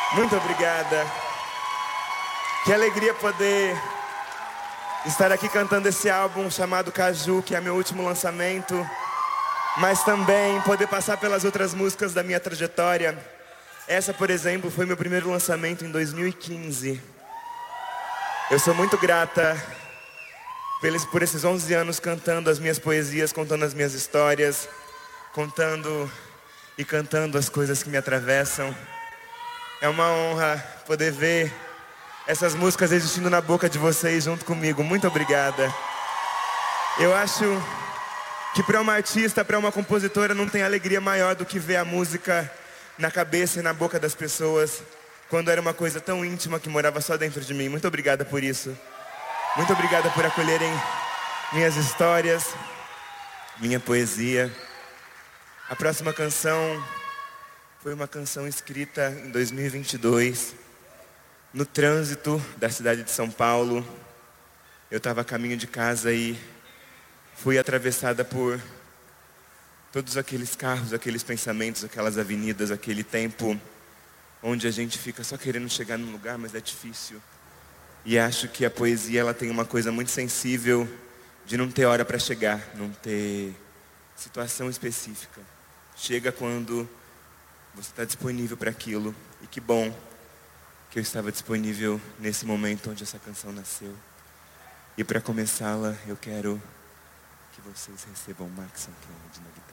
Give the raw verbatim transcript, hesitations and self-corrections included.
Muito obrigada. Que alegria poder estar aqui cantando esse álbum chamado Caju, que é meu último lançamento, mas também poder passar pelas outras músicas da minha trajetória. Essa, por exemplo, foi meu primeiro lançamento em dois mil e quinze. Eu sou muito grata por esses onze anos cantando as minhas poesias, contando as minhas histórias, contando e cantando as coisas que me atravessam. É uma honra poder ver essas músicas existindo na boca de vocês junto comigo. Muito obrigada. Eu acho que para uma artista, para uma compositora, não tem alegria maior do que ver a música na cabeça e na boca das pessoas, quando era uma coisa tão íntima que morava só dentro de mim. Muito obrigada por isso. Muito obrigada por acolherem minhas histórias, minha poesia. A próxima canção foi uma canção escrita em dois mil e vinte e dois, no trânsito da cidade de São Paulo. Eu estava a caminho de casa e fui atravessada por todos aqueles carros, aqueles pensamentos, aquelas avenidas, aquele tempo onde a gente fica só querendo chegar num lugar, mas é difícil. E acho que a poesia ela tem uma coisa muito sensível de não ter hora para chegar, não ter situação específica. Chega quando você está disponível para aquilo. E que bom que eu estava disponível nesse momento onde essa canção nasceu. E para começá-la, eu quero que vocês recebam Max Sanquena de na guitarra.